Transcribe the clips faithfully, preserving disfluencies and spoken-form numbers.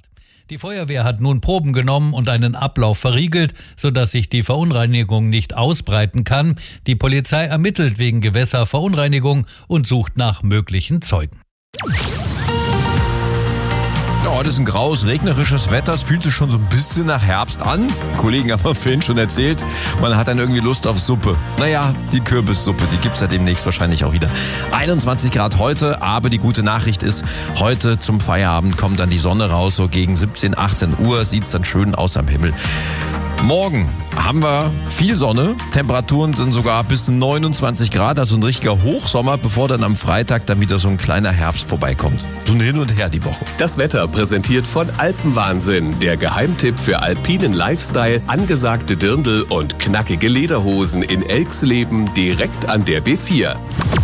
Die Feuerwehr hat nun Proben genommen und einen Ablauf verriegelt, sodass sich die Verunreinigung nicht ausbreiten kann. Die Polizei ermittelt wegen Gewässerverunreinigung und sucht nach möglichen Zeugen. Ja, heute ist ein graues, regnerisches Wetter. Es fühlt sich schon so ein bisschen nach Herbst an. Die Kollegen haben mir vorhin schon erzählt, man hat dann irgendwie Lust auf Suppe. Naja, die Kürbissuppe, die gibt's ja demnächst wahrscheinlich auch wieder. einundzwanzig Grad heute, aber die gute Nachricht ist, heute zum Feierabend kommt dann die Sonne raus. So gegen siebzehn, achtzehn Uhr sieht's dann schön aus am Himmel. Morgen haben wir viel Sonne, Temperaturen sind sogar bis neunundzwanzig Grad, also ein richtiger Hochsommer, bevor dann am Freitag dann wieder so ein kleiner Herbst vorbeikommt. So ein Hin und Her die Woche. Das Wetter präsentiert von Alpenwahnsinn, der Geheimtipp für alpinen Lifestyle, angesagte Dirndl und knackige Lederhosen in Elxleben direkt an der B vier.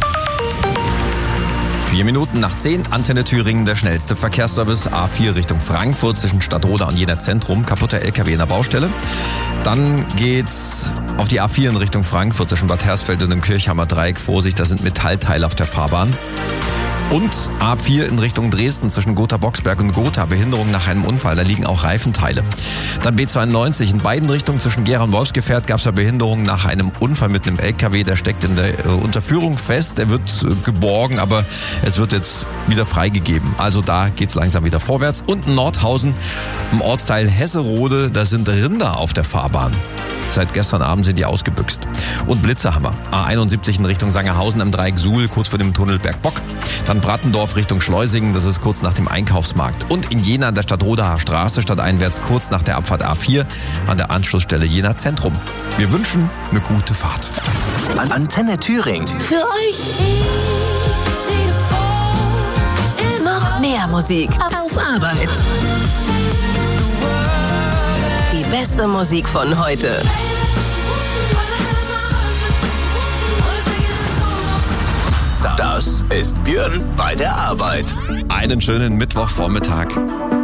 Vier Minuten nach zehn, Antenne Thüringen, der schnellste Verkehrsservice. A vier Richtung Frankfurt zwischen Stadtroda und Jena Zentrum. Kaputter L K W in der Baustelle. Dann geht's auf die A vier in Richtung Frankfurt zwischen Bad Hersfeld und dem Kirchhammer Dreieck. Vorsicht, da sind Metallteile auf der Fahrbahn. Und A vier in Richtung Dresden zwischen Gotha-Boxberg und Gotha. Behinderung nach einem Unfall, da liegen auch Reifenteile. Dann B zweiundneunzig in beiden Richtungen zwischen Gera und Wolfsgefährt gab es ja Behinderung nach einem Unfall mit einem L K W. Der steckt in der äh, Unterführung fest. Der wird äh, geborgen, aber es wird jetzt wieder freigegeben. Also da geht's langsam wieder vorwärts. Und in Nordhausen im Ortsteil Hesserode, da sind Rinder auf der Fahrbahn. Seit gestern Abend sind die ausgebüxt. Und Blitzerhammer. A einundsiebzig in Richtung Sangerhausen am Dreieck Suhl, kurz vor dem Tunnel Bergbock. Dann Brattendorf Richtung Schleusingen, das ist kurz nach dem Einkaufsmarkt. Und in Jena an der Stadtrodaer Straße stadteinwärts, kurz nach der Abfahrt A vier an der Anschlussstelle Jena Zentrum. Wir wünschen eine gute Fahrt. Antenne Thüringen. Für euch noch mehr Musik auf Arbeit. Die beste Musik von heute. Das ist Björn bei der Arbeit. Einen schönen Mittwochvormittag.